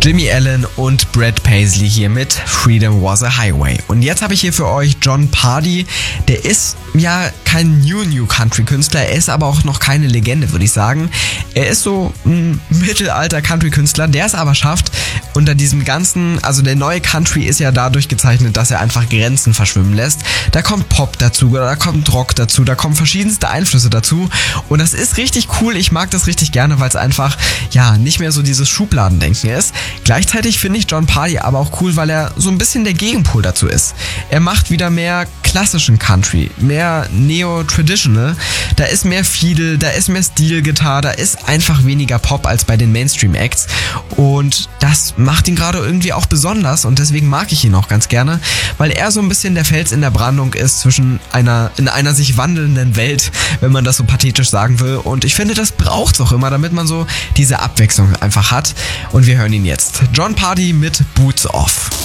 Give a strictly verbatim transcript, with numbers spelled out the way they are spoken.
Jimmy Allen und Brad Paisley hier mit Freedom Was a Highway. Und jetzt habe ich hier für euch Jon Pardi. Der ist ja kein New New Country Künstler, er ist aber auch noch keine Legende, würde ich sagen. Er ist so ein mittelalter Country Künstler, der es aber schafft, unter diesem ganzen, also der neue Country ist ja dadurch gezeichnet, dass er einfach Grenzen verschwimmen lässt. Da kommt Pop dazu, da kommt Rock dazu, da kommen verschiedenste Einflüsse dazu. Und das ist richtig cool, ich mag das richtig gerne, weil es einfach, ja, nicht mehr so dieses Schubladendenken ist. Gleichzeitig finde ich Jon Pardi aber auch cool, weil er so ein bisschen der Gegenpol dazu ist. Er macht wieder mehr klassischen Country, mehr Neo-Traditional. Da ist mehr Fiedel, da ist mehr Steel-Gitarre, da ist einfach weniger Pop als bei den Mainstream-Acts. Und das macht ihn gerade irgendwie auch besonders und deswegen mag ich ihn auch ganz gerne, weil er so ein bisschen der Fels in der Brandung ist zwischen einer, in einer sich wandelnden Welt, wenn man das so pathetisch sagen will. Und ich finde, das braucht's auch immer, damit man so diese Abwechslung einfach hat. Und wir hören ihn jetzt. Jon Pardi mit Boots Off.